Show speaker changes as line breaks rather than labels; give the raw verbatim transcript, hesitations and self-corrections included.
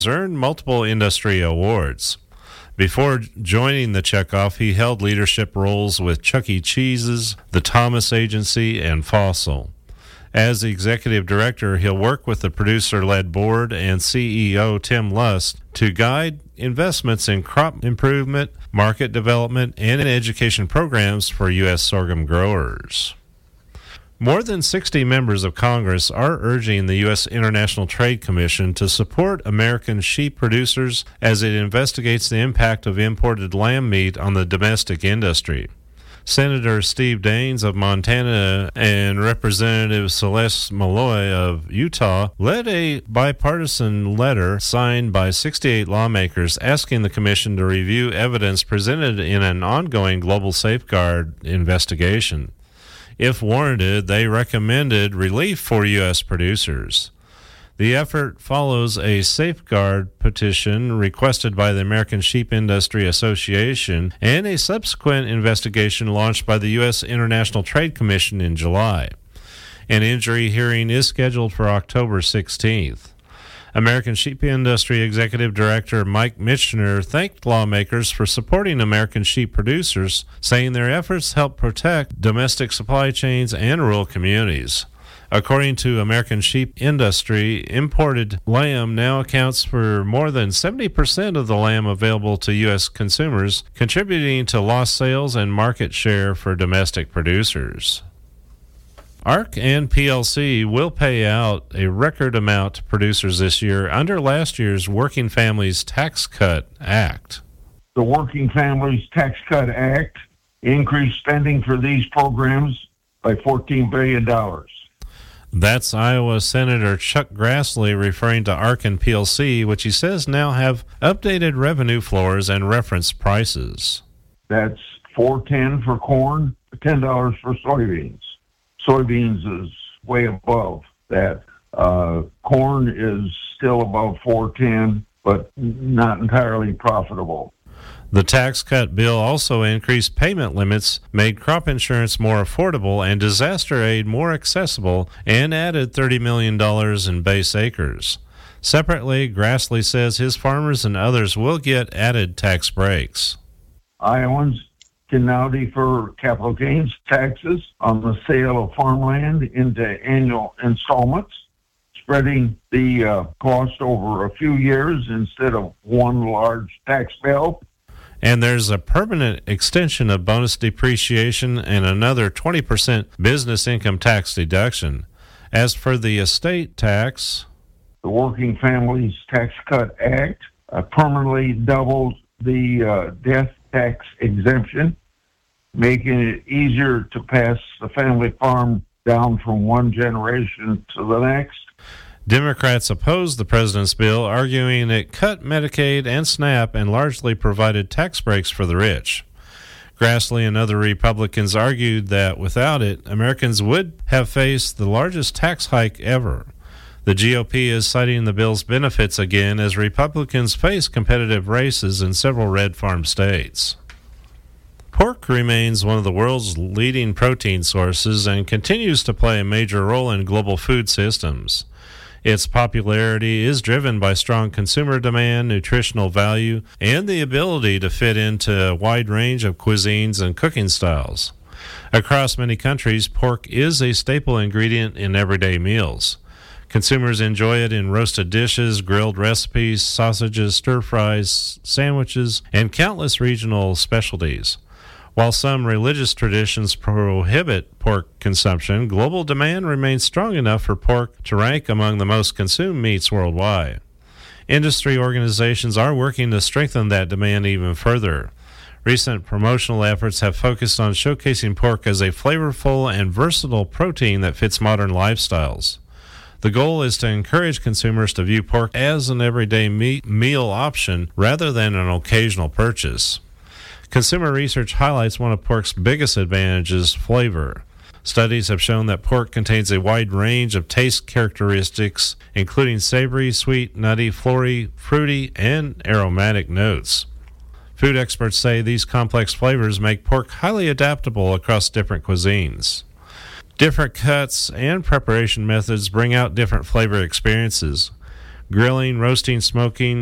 earned multiple industry awards. Before joining the checkoff, he held leadership roles with Chuck E. Cheese's, the Thomas Agency, and Fossil. As the executive director, he'll work with the producer-led board and C E O Tim Lust to guide investments in crop improvement, market development, and in education programs for U S sorghum growers. More than sixty members of Congress are urging the U S International Trade Commission to support American sheep producers as it investigates the impact of imported lamb meat on the domestic industry. Senator Steve Daines of Montana and Representative Celeste Malloy of Utah led a bipartisan letter signed by sixty-eight lawmakers asking the commission to review evidence presented in an ongoing global safeguard investigation. If warranted, they recommended relief for U S producers. The effort follows a safeguard petition requested by the American Sheep Industry Association and a subsequent investigation launched by the U S International Trade Commission in July. An injury hearing is scheduled for October sixteenth. American Sheep Industry Executive Director Mike Michener thanked lawmakers for supporting American sheep producers, saying their efforts help protect domestic supply chains and rural communities. According to American Sheep Industry, imported lamb now accounts for more than seventy percent of the lamb available to U S consumers, contributing to lost sales and market share for domestic producers. A R C and P L C will pay out a record amount to producers this year under last year's Working Families Tax Cut Act.
The Working Families Tax Cut Act increased spending for these programs by fourteen billion dollars.
That's Iowa Senator Chuck Grassley referring to A R C and P L C, which he says now have updated revenue floors and reference prices.
That's four ten for corn, ten dollars for soybeans. Soybeans is way above that. Uh, corn is still above four ten, but not entirely profitable.
The tax cut bill also increased payment limits, made crop insurance more affordable and disaster aid more accessible, and added thirty million dollars in base acres. Separately, Grassley says his farmers and others will get added tax breaks.
Iowans can now defer capital gains taxes on the sale of farmland into annual installments, spreading the uh, cost over a few years instead of one large tax bill.
And there's a permanent extension of bonus depreciation and another twenty percent business income tax deduction. As for the estate tax,
the Working Families Tax Cut Act uh, permanently doubled the uh, death tax exemption, making it easier to pass the family farm down from one generation to the next.
Democrats opposed the president's bill, arguing it cut Medicaid and SNAP and largely provided tax breaks for the rich. Grassley and other Republicans argued that without it, Americans would have faced the largest tax hike ever. The G O P is citing the bill's benefits again as Republicans face competitive races in several red farm states. Pork remains one of the world's leading protein sources and continues to play a major role in global food systems. Its popularity is driven by strong consumer demand, nutritional value, and the ability to fit into a wide range of cuisines and cooking styles. Across many countries, pork is a staple ingredient in everyday meals. Consumers enjoy it in roasted dishes, grilled recipes, sausages, stir-fries, sandwiches, and countless regional specialties. While some religious traditions prohibit pork consumption, global demand remains strong enough for pork to rank among the most consumed meats worldwide. Industry organizations are working to strengthen that demand even further. Recent promotional efforts have focused on showcasing pork as a flavorful and versatile protein that fits modern lifestyles. The goal is to encourage consumers to view pork as an everyday meat meal option rather than an occasional purchase. Consumer research highlights one of pork's biggest advantages, flavor. Studies have shown that pork contains a wide range of taste characteristics, including savory, sweet, nutty, floral, fruity, and aromatic notes. Food experts say these complex flavors make pork highly adaptable across different cuisines. Different cuts and preparation methods bring out different flavor experiences. grilling, roasting, smoking,